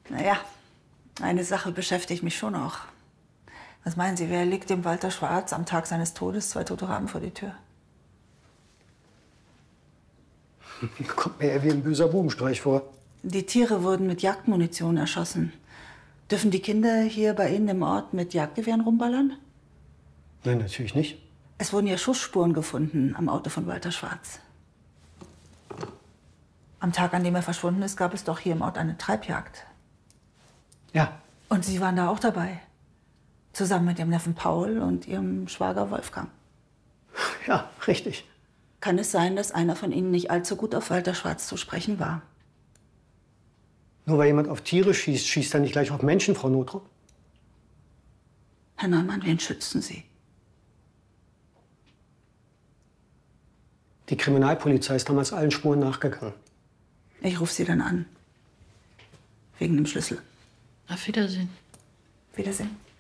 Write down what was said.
Naja, eine Sache beschäftigt mich schon auch. Was meinen Sie, wer legt dem Walter Schwarz am Tag seines Todes 2 tote Raben vor die Tür? Kommt mir eher wie ein böser Bubenstreich vor. Die Tiere wurden mit Jagdmunition erschossen. Dürfen die Kinder hier bei Ihnen im Ort mit Jagdgewehren rumballern? Nein, natürlich nicht. Es wurden ja Schussspuren gefunden am Auto von Walter Schwarz. Am Tag, an dem er verschwunden ist, gab es doch hier im Ort eine Treibjagd. Ja. Und Sie waren da auch dabei. Zusammen mit Ihrem Neffen Paul und Ihrem Schwager Wolfgang. Ja, richtig. Kann es sein, dass einer von Ihnen nicht allzu gut auf Walter Schwarz zu sprechen war? Nur weil jemand auf Tiere schießt, schießt er nicht gleich auf Menschen, Frau Notrup? Herr Neumann, wen schützen Sie? Die Kriminalpolizei ist damals allen Spuren nachgegangen. Ich rufe Sie dann an. Wegen dem Schlüssel. Auf Wiedersehen. Wiedersehen.